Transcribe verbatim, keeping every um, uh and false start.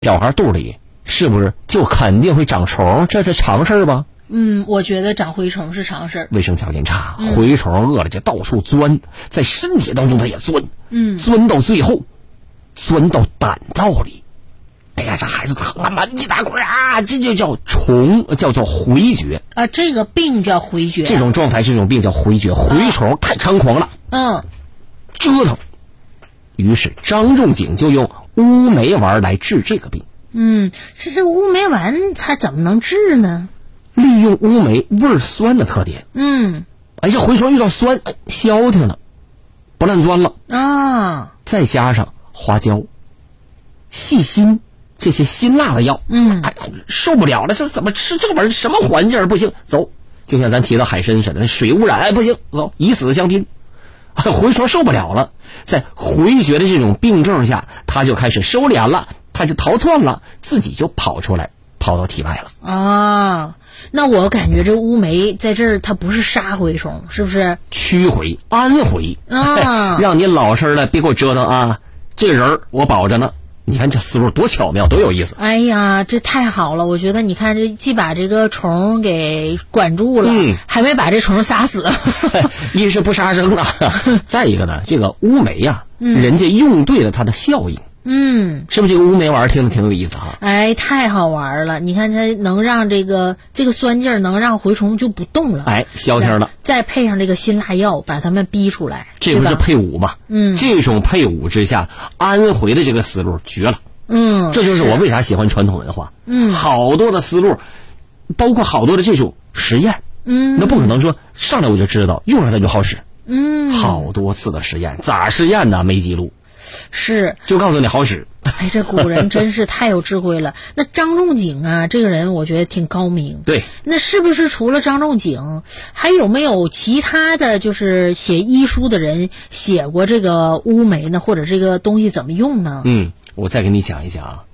小孩肚里是不是就肯定会长虫？这是常事儿吧？ 嗯，我觉得长蛔虫是常事儿。 卫生条件差，蛔虫饿了就到处钻，在身体当中它也钻， 嗯， 钻到最后，钻到胆道里。哎呀，这孩子疼啊，满地打滚啊，这就叫虫，叫叫回绝啊。这个病叫回绝， 这种状态，这种病叫回绝。蛔虫太猖狂了， 嗯， 折腾。于是张仲景就用乌梅丸来治这个病。 嗯，这这乌梅丸它怎么能治呢？ 利用乌梅味酸的特点， 嗯， 哎，这蛔虫遇到酸，哎，消停了，不乱钻了啊。 再加上花椒、细辛这些辛辣的药， 嗯， 哎，受不了了，这怎么吃这玩意儿？什么环境不行？走，就像咱提到海参似的，水污染，哎，不行，走，以死相拼。蛔虫受不了了，在回绝的这种病症下，他就开始收敛了，他就逃窜了，自己就跑出来，跑到体外了啊。那我感觉这乌梅在这儿，它不是杀蛔虫，是不是驱回安回啊？ 让你老实的，别给我折腾啊！这个人我保着呢。你看这思路多巧妙，多有意思！ 哎呀，这太好了！我觉得你看这既把这个虫给管住了， 嗯， 还没把这虫杀死。 一是不杀生了，再一个呢，这个乌梅呀、啊嗯，人家用对了它的效应。 嗯， 是不是这个乌梅丸听着挺有意思啊？ 哎，太好玩了！你看它能让这个这个酸劲儿能让蛔虫就不动了， 哎，消停了。 再配上这个辛辣药，把它们逼出来， 这不是配伍吗？ 嗯， 这种配伍之下，安回的这个思路绝了。 嗯， 这就是我为啥喜欢传统文化。 嗯， 好多的思路，包括好多的这种实验。 嗯， 那不可能说上来我就知道，用上它就好使。 嗯， 好多次的实验，咋实验呢？没记录。 是， 就告诉你好使。 哎，这古人真是太有智慧了。那张仲景啊，这个人我觉得挺高明。 对， 那是不是除了张仲景，还有没有其他的就是写医书的人写过这个乌梅呢？或者这个东西怎么用呢？ 嗯，我再给你讲一讲啊。